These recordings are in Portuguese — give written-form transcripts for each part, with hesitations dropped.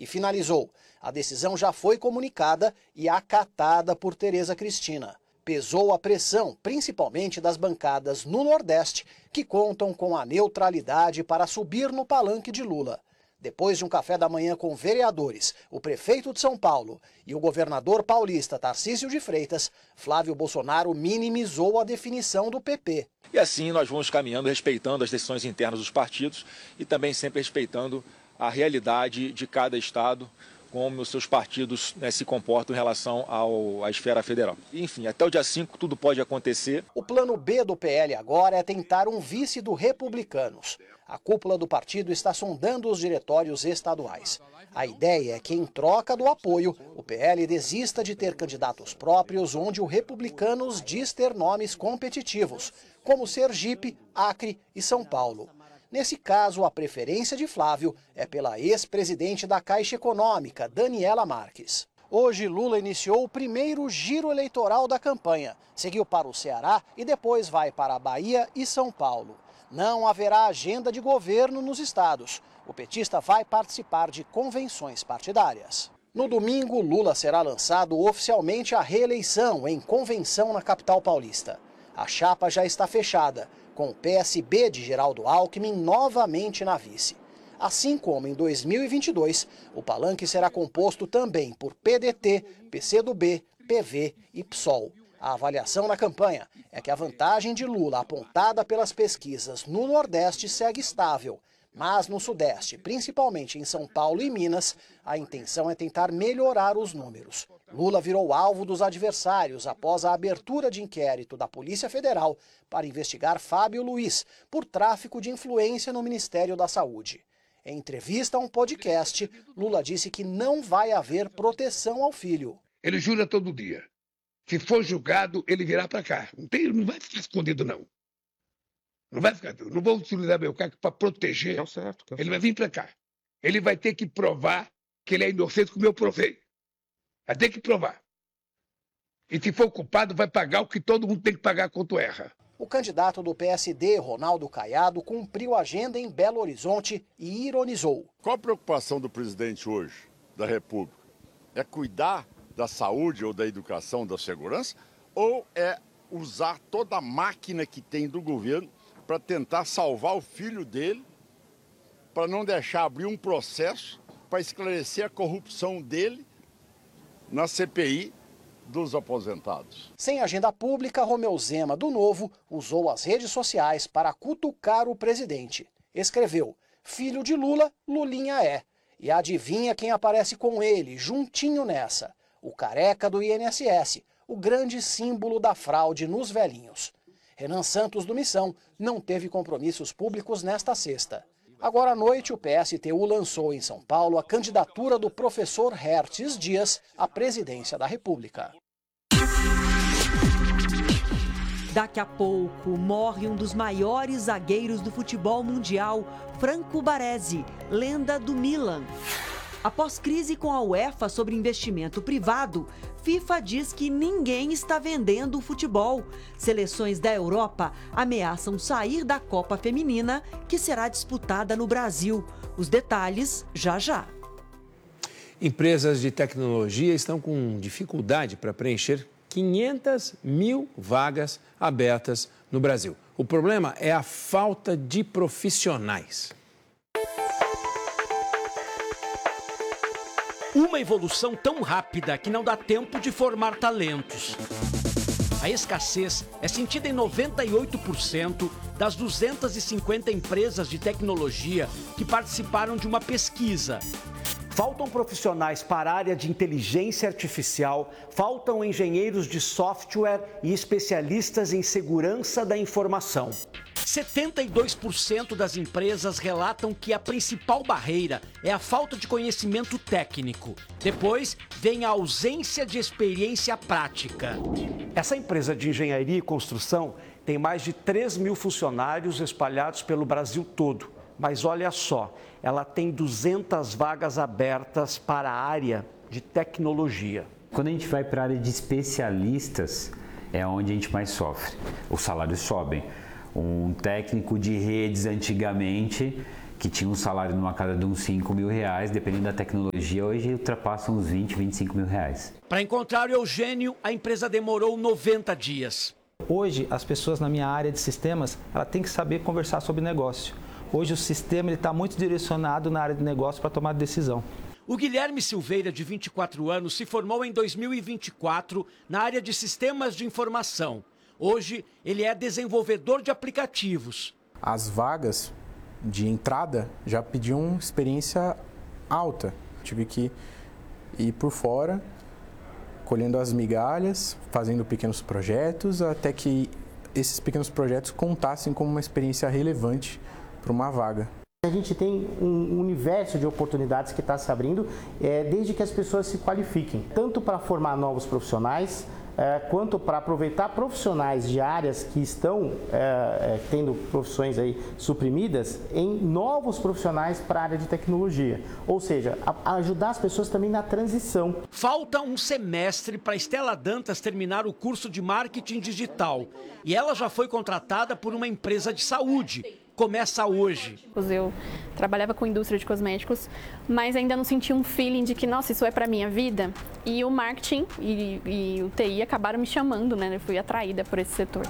e finalizou: a decisão já foi comunicada e acatada por Tereza Cristina. Pesou a pressão, principalmente das bancadas no Nordeste, que contam com a neutralidade para subir no palanque de Lula. Depois de um café da manhã com vereadores, o prefeito de São Paulo e o governador paulista Tarcísio de Freitas, Flávio Bolsonaro minimizou a definição do PP. E assim nós vamos caminhando, respeitando as decisões internas dos partidos e também sempre respeitando a realidade de cada estado, como os seus partidos se comportam em relação à esfera federal. Enfim, até o dia 5 tudo pode acontecer. O plano B do PL agora é tentar um vice do Republicanos. A cúpula do partido está sondando os diretórios estaduais. A ideia é que, em troca do apoio, o PL desista de ter candidatos próprios onde o Republicanos diz ter nomes competitivos, como Sergipe, Acre e São Paulo. Nesse caso, a preferência de Flávio é pela ex-presidente da Caixa Econômica, Daniela Marques. Hoje, Lula iniciou o primeiro giro eleitoral da campanha. Seguiu para o Ceará e depois vai para a Bahia e São Paulo. Não haverá agenda de governo nos estados. O petista vai participar de convenções partidárias. No domingo, Lula será lançado oficialmente à reeleição em convenção na capital paulista. A chapa já está fechada, com o PSB de Geraldo Alckmin novamente na vice. Assim como em 2022, o palanque será composto também por PDT, PCdoB, PV e PSOL. A avaliação na campanha é que a vantagem de Lula apontada pelas pesquisas no Nordeste segue estável, mas no Sudeste, principalmente em São Paulo e Minas, a intenção é tentar melhorar os números. Lula virou alvo dos adversários após a abertura de inquérito da Polícia Federal para investigar Fábio Luiz por tráfico de influência no Ministério da Saúde. Em entrevista a um podcast, Lula disse que não vai haver proteção ao filho. Ele jura todo dia. Se for julgado, ele virá para cá. Não vai ficar escondido, não. Não vai ficar. Não vou utilizar meu cargo para proteger. É o certo. Ele vai vir para cá. Ele vai ter que provar que ele é inocente, como eu provei. Vai ter que provar. E se for culpado, vai pagar o que todo mundo tem que pagar quando erra. O candidato do PSD, Ronaldo Caiado, cumpriu a agenda em Belo Horizonte e ironizou. Qual a preocupação do presidente hoje, da República? É cuidar da saúde ou da educação, da segurança? Ou é usar toda a máquina que tem do governo para tentar salvar o filho dele, para não deixar abrir um processo para esclarecer a corrupção dele na CPI dos aposentados? Sem agenda pública, Romeu Zema, do Novo, usou as redes sociais para cutucar o presidente. Escreveu: filho de Lula, Lulinha é. E adivinha quem aparece com ele, juntinho nessa? O careca do INSS, o grande símbolo da fraude nos velhinhos. Renan Santos, do Missão, não teve compromissos públicos nesta sexta. Agora à noite, o PSTU lançou em São Paulo a candidatura do professor Hertes Dias à presidência da República. Daqui a pouco, morre um dos maiores zagueiros do futebol mundial, Franco Baresi, lenda do Milan. Após crise com a UEFA sobre investimento privado, FIFA diz que ninguém está vendendo o futebol. Seleções da Europa ameaçam sair da Copa Feminina, que será disputada no Brasil. Os detalhes já já. Empresas de tecnologia estão com dificuldade para preencher 500 mil vagas abertas no Brasil. O problema é a falta de profissionais. Uma evolução tão rápida que não dá tempo de formar talentos. A escassez é sentida em 98% das 250 empresas de tecnologia que participaram de uma pesquisa. Faltam profissionais para a área de inteligência artificial, faltam engenheiros de software e especialistas em segurança da informação. 72% das empresas relatam que a principal barreira é a falta de conhecimento técnico. Depois, vem a ausência de experiência prática. Essa empresa de engenharia e construção tem mais de 3 mil funcionários espalhados pelo Brasil todo. Mas olha só, ela tem 200 vagas abertas para a área de tecnologia. Quando a gente vai para a área de especialistas, é onde a gente mais sofre. Os salários sobem. Um técnico de redes antigamente que tinham um salário numa casa de uns 5 mil reais, dependendo da tecnologia, hoje ultrapassam uns 20, 25 mil reais. Para encontrar o Eugênio, a empresa demorou 90 dias. Hoje, as pessoas na minha área de sistemas, ela tem que saber conversar sobre negócio. Hoje o sistema está muito direcionado na área de negócio para tomar decisão. O Guilherme Silveira, de 24 anos, se formou em 2024 na área de sistemas de informação. Hoje, ele é desenvolvedor de aplicativos. As vagas de entrada já pediam experiência alta. Tive que ir por fora, colhendo as migalhas, fazendo pequenos projetos, até que esses pequenos projetos contassem como uma experiência relevante para uma vaga. A gente tem um universo de oportunidades que está se abrindo, desde que as pessoas se qualifiquem, tanto para formar novos profissionais, quanto para aproveitar profissionais de áreas que estão tendo profissões aí suprimidas em novos profissionais para a área de tecnologia. Ou seja, ajudar as pessoas também na transição. Falta um semestre para Estela Dantas terminar o curso de marketing digital. E ela já foi contratada por uma empresa de saúde. Começa hoje. Eu trabalhava com indústria de cosméticos, mas ainda não senti um feeling de que, nossa, isso é para minha vida. E o marketing e o TI acabaram me chamando, né? Eu fui atraída por esse setor.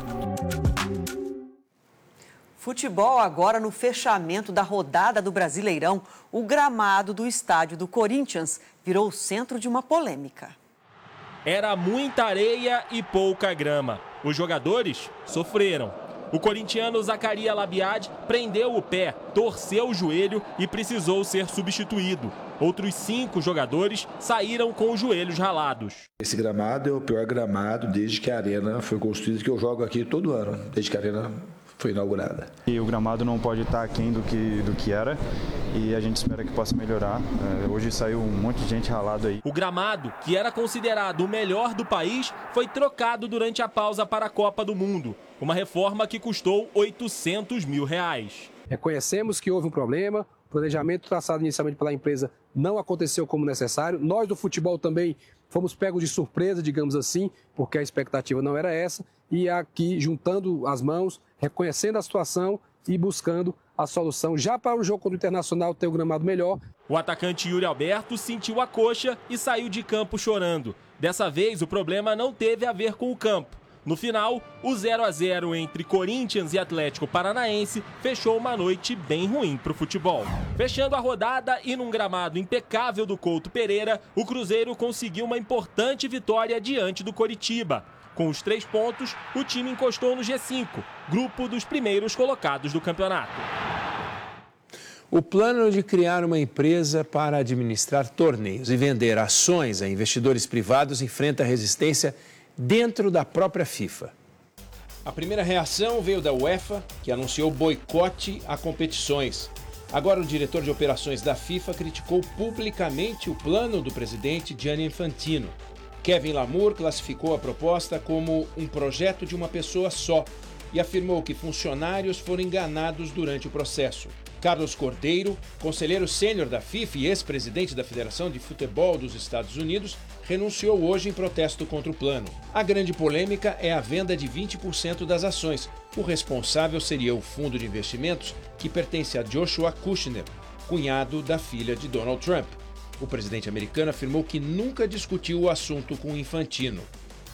Futebol agora no fechamento da rodada do Brasileirão. O gramado do estádio do Corinthians virou o centro de uma polêmica. Era muita areia e pouca grama. Os jogadores sofreram. O corintiano Zacarias Labiad prendeu o pé, torceu o joelho e precisou ser substituído. Outros 5 jogadores saíram com os joelhos ralados. Esse gramado é o pior gramado desde que a arena foi construída, que eu jogo aqui todo ano, desde que a arena foi inaugurada. E o gramado não pode estar aquém do que era e a gente espera que possa melhorar. Hoje saiu um monte de gente ralado aí. O gramado, que era considerado o melhor do país, foi trocado durante a pausa para a Copa do Mundo. Uma reforma que custou R$800 mil. Reconhecemos que houve um problema, o planejamento traçado inicialmente pela empresa não aconteceu como necessário. Nós do futebol também fomos pegos de surpresa, digamos assim, porque a expectativa não era essa. E aqui, juntando as mãos, reconhecendo a situação e buscando a solução já para o jogo contra o Internacional ter o gramado melhor. O atacante Yuri Alberto sentiu a coxa e saiu de campo chorando. Dessa vez, o problema não teve a ver com o campo. No final, o 0-0 entre Corinthians e Atlético Paranaense fechou uma noite bem ruim para o futebol. Fechando a rodada e num gramado impecável do Couto Pereira, o Cruzeiro conseguiu uma importante vitória diante do Coritiba. Com os 3 pontos, o time encostou no G5, grupo dos primeiros colocados do campeonato. O plano de criar uma empresa para administrar torneios e vender ações a investidores privados enfrenta resistência dentro da própria FIFA. A primeira reação veio da UEFA, que anunciou boicote a competições. Agora, o diretor de operações da FIFA criticou publicamente o plano do presidente Gianni Infantino. Kevin Lamour classificou a proposta como um projeto de uma pessoa só e afirmou que funcionários foram enganados durante o processo. Carlos Cordeiro, conselheiro sênior da FIFA e ex-presidente da Federação de Futebol dos Estados Unidos, renunciou hoje em protesto contra o plano. A grande polêmica é a venda de 20% das ações. O responsável seria o fundo de investimentos que pertence a Joshua Kushner, cunhado da filha de Donald Trump. O presidente americano afirmou que nunca discutiu o assunto com Infantino.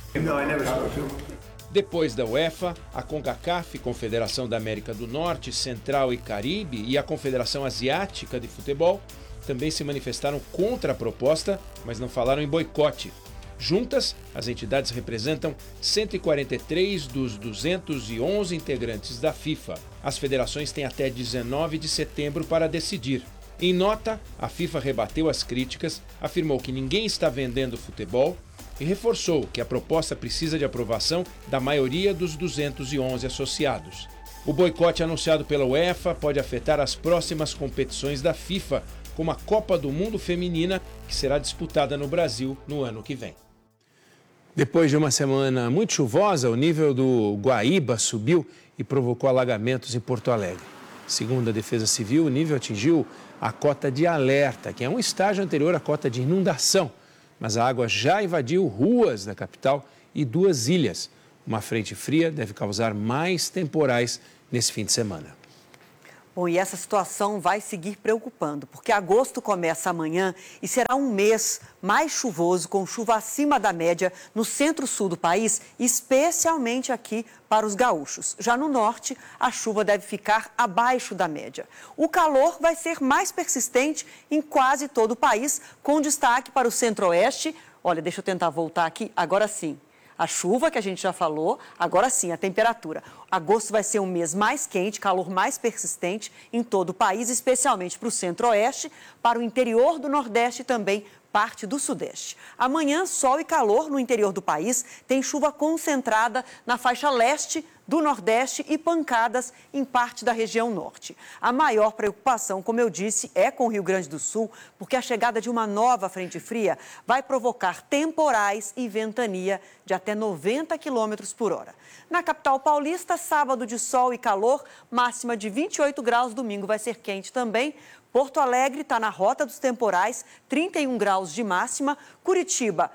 Depois da UEFA, a CONCACAF, Confederação da América do Norte, Central e Caribe, e a Confederação Asiática de Futebol também se manifestaram contra a proposta, mas não falaram em boicote. Juntas, as entidades representam 143 dos 211 integrantes da FIFA. As federações têm até 19 de setembro para decidir. Em nota, a FIFA rebateu as críticas, afirmou que ninguém está vendendo futebol e reforçou que a proposta precisa de aprovação da maioria dos 211 associados. O boicote anunciado pela UEFA pode afetar as próximas competições da FIFA, como a Copa do Mundo Feminina, que será disputada no Brasil no ano que vem. Depois de uma semana muito chuvosa, o nível do Guaíba subiu e provocou alagamentos em Porto Alegre. Segundo a Defesa Civil, o nível atingiu a cota de alerta, que é um estágio anterior à cota de inundação. Mas a água já invadiu ruas da capital e 2 ilhas. Uma frente fria deve causar mais temporais nesse fim de semana. Bom, e essa situação vai seguir preocupando, porque agosto começa amanhã e será um mês mais chuvoso, com chuva acima da média no centro-sul do país, especialmente aqui para os gaúchos. Já no norte, a chuva deve ficar abaixo da média. O calor vai ser mais persistente em quase todo o país, com destaque para o centro-oeste. Olha, deixa eu tentar voltar aqui, agora sim. A chuva, que a gente já falou, agora sim, a temperatura. Agosto vai ser um mês mais quente, calor mais persistente em todo o país, especialmente para o centro-oeste, para o interior do nordeste e também parte do sudeste. Amanhã, sol e calor no interior do país, tem chuva concentrada na faixa leste do nordeste e pancadas em parte da região norte. A maior preocupação, como eu disse, é com o Rio Grande do Sul, porque a chegada de uma nova frente fria vai provocar temporais e ventania de até 90 km por hora. Na capital paulista, sábado de sol e calor, máxima de 28 graus, domingo vai ser quente também. Porto Alegre está na rota dos temporais, 31 graus de máxima. Curitiba,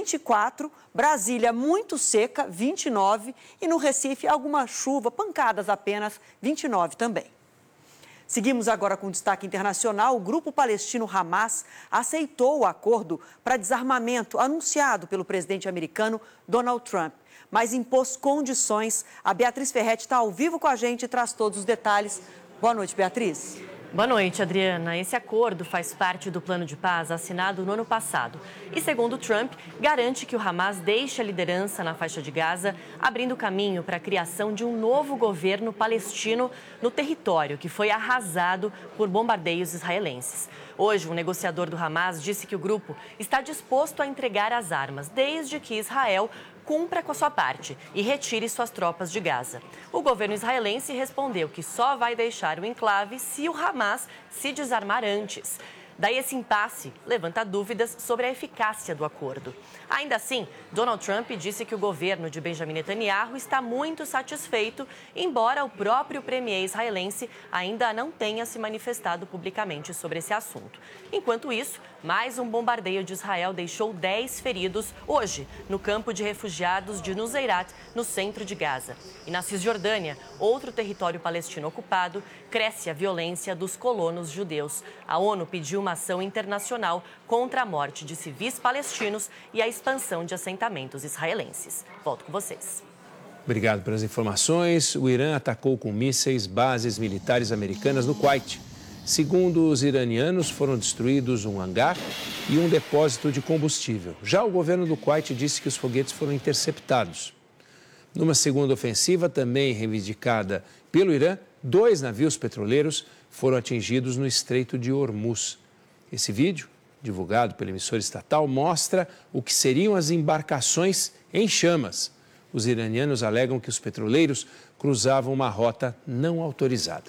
24. Brasília, muito seca, 29. E no Recife, alguma chuva, pancadas apenas, 29 também. Seguimos agora com destaque internacional. O grupo palestino Hamas aceitou o acordo para desarmamento anunciado pelo presidente americano Donald Trump, mas impôs condições. A Beatriz Ferretti está ao vivo com a gente e traz todos os detalhes. Boa noite, Beatriz. Boa noite, Adriana. Esse acordo faz parte do plano de paz assinado no ano passado e, segundo Trump, garante que o Hamas deixe a liderança na faixa de Gaza, abrindo caminho para a criação de um novo governo palestino no território que foi arrasado por bombardeios israelenses. Hoje, um negociador do Hamas disse que o grupo está disposto a entregar as armas, desde que Israel cumpra com a sua parte e retire suas tropas de Gaza. O governo israelense respondeu que só vai deixar o enclave se o Hamas se desarmar antes. Daí esse impasse levanta dúvidas sobre a eficácia do acordo. Ainda assim, Donald Trump disse que o governo de Benjamin Netanyahu está muito satisfeito, embora o próprio premier israelense ainda não tenha se manifestado publicamente sobre esse assunto. Enquanto isso, mais um bombardeio de Israel deixou 10 feridos hoje no campo de refugiados de Nuseirat, no centro de Gaza. E na Cisjordânia, outro território palestino ocupado, cresce a violência dos colonos judeus. A ONU pediu uma ação internacional contra a morte de civis palestinos e a expansão de assentamentos israelenses. Volto com vocês. Obrigado pelas informações. O Irã atacou com mísseis bases militares americanas no Kuwait. Segundo os iranianos, foram destruídos um hangar e um depósito de combustível. Já o governo do Kuwait disse que os foguetes foram interceptados. Numa segunda ofensiva, também reivindicada pelo Irã, 2 navios petroleiros foram atingidos no Estreito de Hormuz. Esse vídeo, divulgado pela emissora estatal, mostra o que seriam as embarcações em chamas. Os iranianos alegam que os petroleiros cruzavam uma rota não autorizada.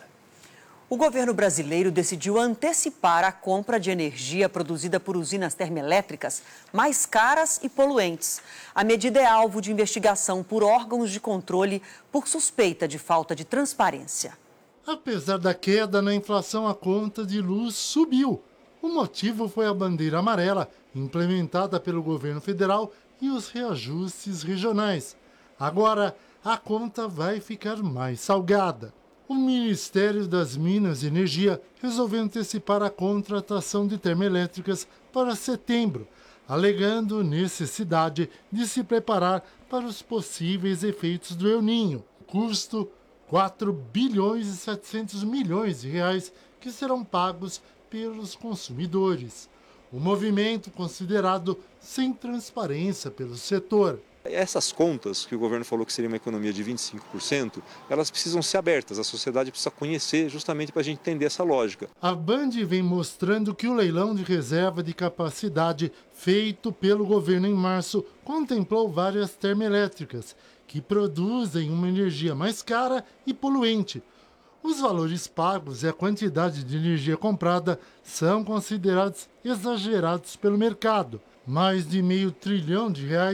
O governo brasileiro decidiu antecipar a compra de energia produzida por usinas termoelétricas mais caras e poluentes. A medida é alvo de investigação por órgãos de controle por suspeita de falta de transparência. Apesar da queda na inflação, a conta de luz subiu. O motivo foi a bandeira amarela, implementada pelo governo federal, e os reajustes regionais. Agora, a conta vai ficar mais salgada. O Ministério das Minas e Energia resolveu antecipar a contratação de termoelétricas para setembro, alegando necessidade de se preparar para os possíveis efeitos do El Niño. Custo: 4 bilhões e 700 milhões de reais que serão pagos pelos consumidores. O movimento considerado sem transparência pelo setor. Essas contas, que o governo falou que seria uma economia de 25%, elas precisam ser abertas, a sociedade precisa conhecer justamente para a gente entender essa lógica. A Band vem mostrando que o leilão de reserva de capacidade feito pelo governo em março contemplou várias termoelétricas que produzem uma energia mais cara e poluente. Os valores pagos e a quantidade de energia comprada são considerados exagerados pelo mercado. Mais de R$500 bilhão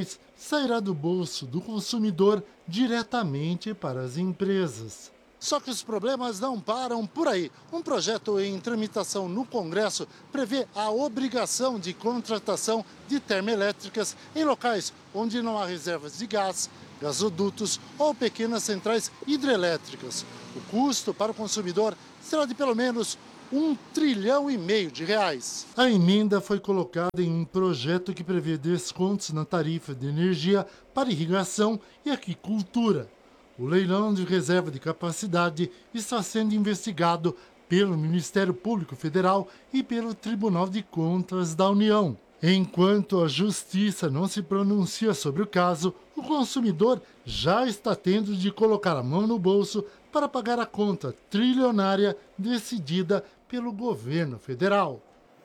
sairá do bolso do consumidor diretamente para as empresas. Só que os problemas não param por aí. Um projeto em tramitação no Congresso prevê a obrigação de contratação de termoelétricas em locais onde não há reservas de gás, gasodutos ou pequenas centrais hidrelétricas. O custo para o consumidor será de pelo menos R$1,5 trilhão de reais. A emenda foi colocada em um projeto que prevê descontos na tarifa de energia para irrigação e aquicultura. O leilão de reserva de capacidade está sendo investigado pelo Ministério Público Federal e pelo Tribunal de Contas da União. Enquanto a Justiça não se pronuncia sobre o caso, o consumidor já está tendo de colocar a mão no bolso para pagar a conta trilionária decidida pelo governo federal.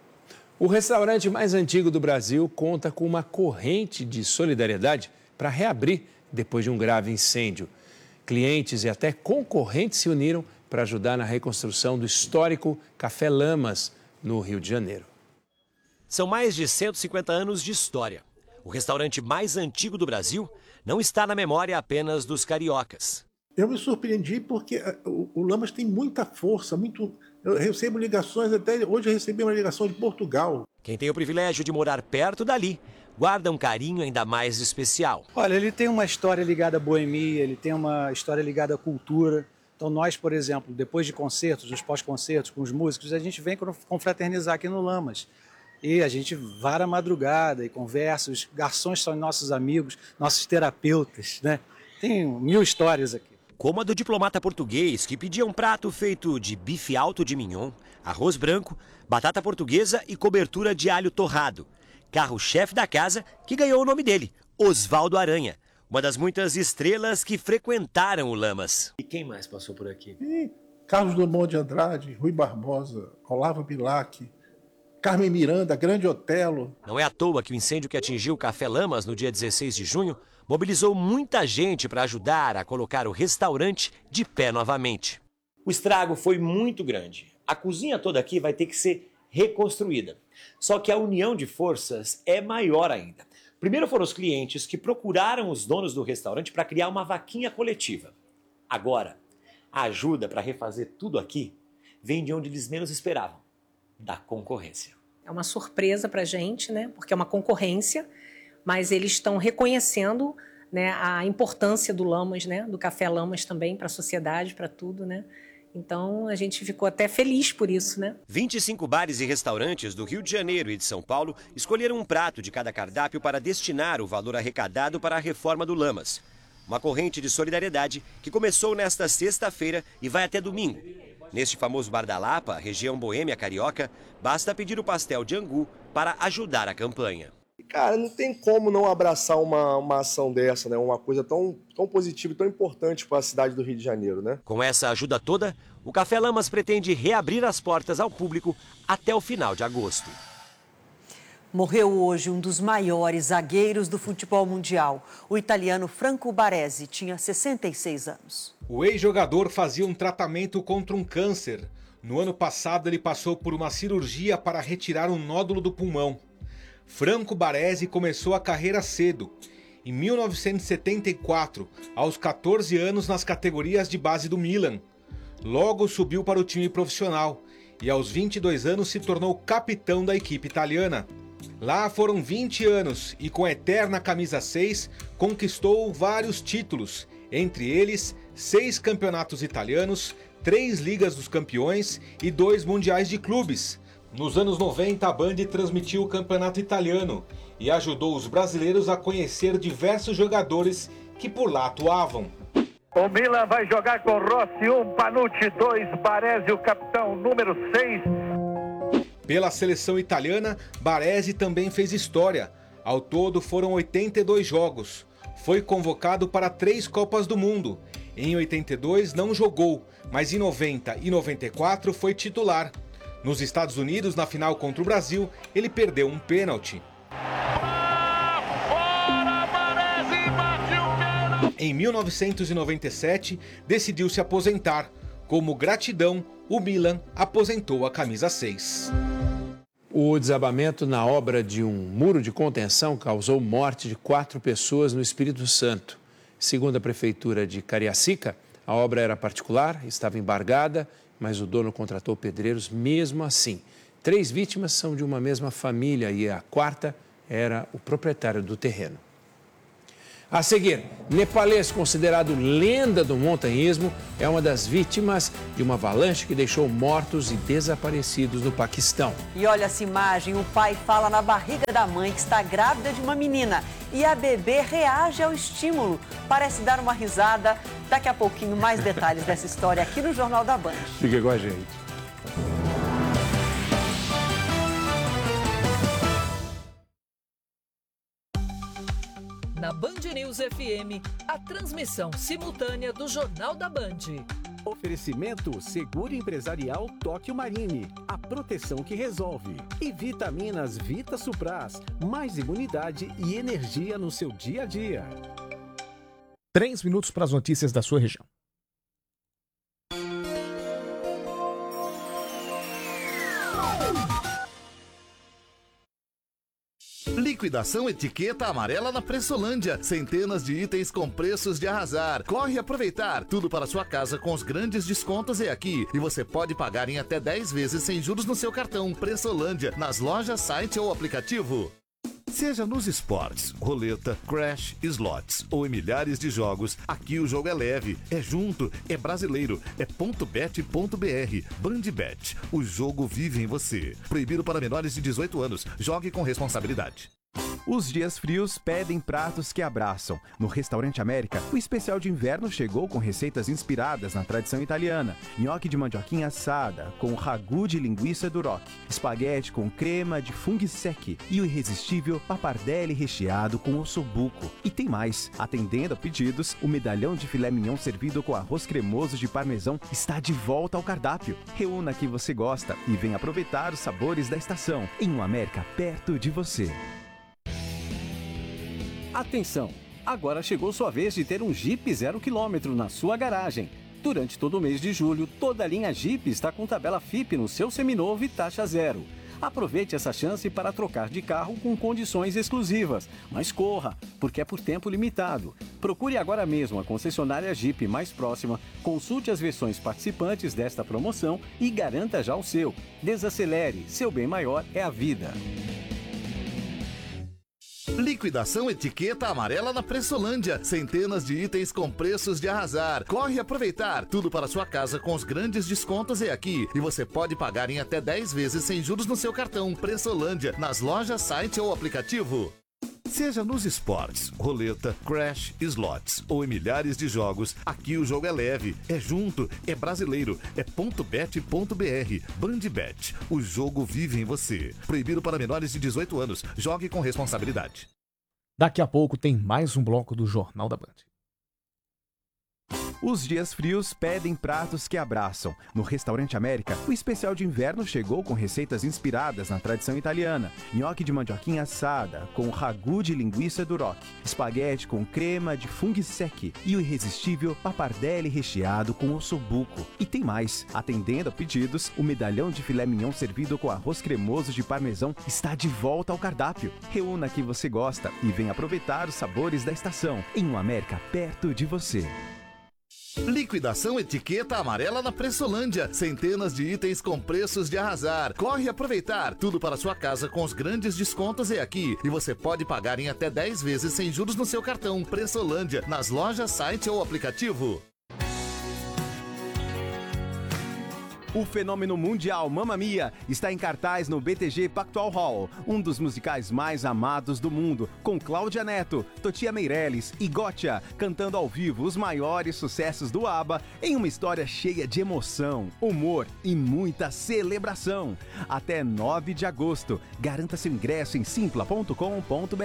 O restaurante mais antigo do Brasil conta com uma corrente de solidariedade para reabrir depois de um grave incêndio. Clientes e até concorrentes se uniram para ajudar na reconstrução do histórico Café Lamas, no Rio de Janeiro. São mais de 150 anos de história. O restaurante mais antigo do Brasil não está na memória apenas dos cariocas. Eu me surpreendi porque o Lamas tem muita força, eu recebo ligações, até hoje eu recebi uma ligação de Portugal. Quem tem o privilégio de morar perto dali, guarda um carinho ainda mais especial. Olha, ele tem uma história ligada à boemia, ele tem uma história ligada à cultura. Então nós, por exemplo, depois de concertos, os pós-concertos com os músicos, a gente vem confraternizar aqui no Lamas. E a gente vara a madrugada e conversa, os garçons são nossos amigos, nossos terapeutas, né? Tem 1000 histórias aqui. Como a do diplomata português, que pedia um prato feito de bife alto de mignon, arroz branco, batata portuguesa e cobertura de alho torrado. Carro-chefe da casa, que ganhou o nome dele, Osvaldo Aranha, uma das muitas estrelas que frequentaram o Lamas. E quem mais passou por aqui? Carlos Drummond de Andrade, Rui Barbosa, Olavo Bilac, Carmen Miranda, Grande Otelo. Não é à toa que o incêndio que atingiu o Café Lamas no dia 16 de junho mobilizou muita gente para ajudar a colocar o restaurante de pé novamente. O estrago foi muito grande. A cozinha toda aqui vai ter que ser reconstruída. Só que a união de forças é maior ainda. Primeiro foram os clientes que procuraram os donos do restaurante para criar uma vaquinha coletiva. Agora, a ajuda para refazer tudo aqui vem de onde eles menos esperavam, da concorrência. É uma surpresa para a gente, né? Porque é uma concorrência, mas eles estão reconhecendo, né, a importância do Lamas, né, do Café Lamas também para a sociedade, para tudo, né? Então a gente ficou até feliz por isso, né? 25 bares e restaurantes do Rio de Janeiro e de São Paulo escolheram um prato de cada cardápio para destinar o valor arrecadado para a reforma do Lamas. Uma corrente de solidariedade que começou nesta sexta-feira e vai até domingo. Neste famoso Bar da Lapa, região boêmia carioca, basta pedir o pastel de angu para ajudar a campanha. Cara, não tem como não abraçar uma ação dessa, né? Uma coisa tão positiva e tão importante para a cidade do Rio de Janeiro, né? Com essa ajuda toda, o Café Lamas pretende reabrir as portas ao público até o final de agosto. Morreu hoje um dos maiores zagueiros do futebol mundial. O italiano Franco Baresi tinha 66 anos. O ex-jogador fazia um tratamento contra um câncer. No ano passado, ele passou por uma cirurgia para retirar um nódulo do pulmão. Franco Baresi começou a carreira cedo. Em 1974, aos 14 anos nas categorias de base do Milan. Logo subiu para o time profissional e aos 22 anos se tornou capitão da equipe italiana. Lá foram 20 anos e com a eterna camisa 6 conquistou vários títulos, entre eles 6 campeonatos italianos, 3 Ligas dos Campeões e 2 Mundiais de Clubes. Nos anos 90, a Band transmitiu o campeonato italiano e ajudou os brasileiros a conhecer diversos jogadores que por lá atuavam. O Milan vai jogar com Rossi 1, Panucci 2, Baresi, o capitão número 6. Pela seleção italiana, Baresi também fez história. Ao todo foram 82 jogos. Foi convocado para 3 Copas do Mundo. Em 82 não jogou, mas em 90 e 94 foi titular. Nos Estados Unidos, na final contra o Brasil, ele perdeu um pênalti. Em 1997, decidiu se aposentar. Como gratidão, o Milan aposentou a camisa 6. O desabamento na obra de um muro de contenção causou morte de 4 pessoas no Espírito Santo. Segundo a Prefeitura de Cariacica, a obra era particular, estava embargada, mas o dono contratou pedreiros mesmo assim. 3 vítimas são de uma mesma família e a 4ª era o proprietário do terreno. A seguir, nepalês considerado lenda do montanhismo é uma das vítimas de uma avalanche que deixou mortos e desaparecidos no Paquistão. E olha essa imagem, o pai fala na barriga da mãe que está grávida de uma menina e a bebê reage ao estímulo. Parece dar uma risada. Daqui a pouquinho mais detalhes dessa história aqui no Jornal da Band. Fica com a gente. Na Band News FM, a transmissão simultânea do Jornal da Band. Oferecimento Seguro Empresarial Tóquio Marine, a proteção que resolve. E vitaminas Vita Supras, mais imunidade e energia no seu dia a dia. 3 minutos para as notícias da sua região. Liquidação Etiqueta Amarela na Pressolândia. Centenas de itens com preços de arrasar. Corre aproveitar. Tudo para sua casa com os grandes descontos é aqui. E você pode pagar em até 10 vezes sem juros no seu cartão. Pressolândia, nas lojas, site ou aplicativo. Seja nos esportes, roleta, crash, slots ou em milhares de jogos, aqui o jogo é leve, é junto, é brasileiro, é .bet.br. Bandbet, o jogo vive em você. Proibido para menores de 18 anos. Jogue com responsabilidade. Os dias frios pedem pratos que abraçam. No Restaurante América, o especial de inverno chegou com receitas inspiradas na tradição italiana. Nhoque de mandioquinha assada, com ragu de linguiça duroc, espaguete com crema de funghi secchi e o irresistível pappardelle recheado com ossobuco. E tem mais. Atendendo a pedidos, o medalhão de filé mignon servido com arroz cremoso de parmesão está de volta ao cardápio. Reúna que você gosta e venha aproveitar os sabores da estação em um América perto de você. Atenção! Agora chegou sua vez de ter um Jeep 0 km na sua garagem. Durante todo o mês de julho, toda a linha Jeep está com tabela FIP no seu seminovo e taxa zero. Aproveite essa chance para trocar de carro com condições exclusivas. Mas corra, porque é por tempo limitado. Procure agora mesmo a concessionária Jeep mais próxima, consulte as versões participantes desta promoção e garanta já o seu. Desacelere, seu bem maior é a vida. Liquidação Etiqueta Amarela na Pressolândia. Centenas de itens com preços de arrasar. Corre aproveitar. Tudo para sua casa com os grandes descontos é aqui. E você pode pagar em até 10 vezes sem juros no seu cartão. Pressolândia, nas lojas, site ou aplicativo. Seja nos esportes, roleta, crash, slots ou em milhares de jogos, aqui o jogo é leve, é junto, é brasileiro, é .bet.br. Bandbet, o jogo vive em você. Proibido para menores de 18 anos. Jogue com responsabilidade. Daqui a pouco tem mais um bloco do Jornal da Band. Os dias frios pedem pratos que abraçam. No Restaurante América, o especial de inverno chegou com receitas inspiradas na tradição italiana. Nhoque de mandioquinha assada, com ragu de linguiça duroc, espaguete com crema de funghi secchi e o irresistível pappardelle recheado com ossobuco. E tem mais. Atendendo a pedidos, o medalhão de filé mignon servido com arroz cremoso de parmesão está de volta ao cardápio. Reúna que você gosta e venha aproveitar os sabores da estação em um América perto de você. Liquidação Etiqueta Amarela na Pressolândia. Centenas de itens com preços de arrasar. Corre aproveitar. Tudo para sua casa com os grandes descontos é aqui. E você pode pagar em até 10 vezes sem juros no seu cartão. Pressolândia, nas lojas, site ou aplicativo. O fenômeno mundial Mamma Mia está em cartaz no BTG Pactual Hall, um dos musicais mais amados do mundo, com Cláudia Neto, Totia Meirelles e Gotcha cantando ao vivo os maiores sucessos do ABBA em uma história cheia de emoção, humor e muita celebração. Até 9 de agosto. Garanta seu ingresso em simpla.com.br.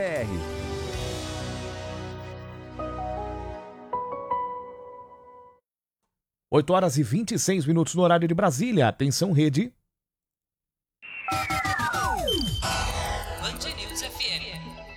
8 horas e 26 minutos no horário de Brasília. Atenção, rede. Band News FM.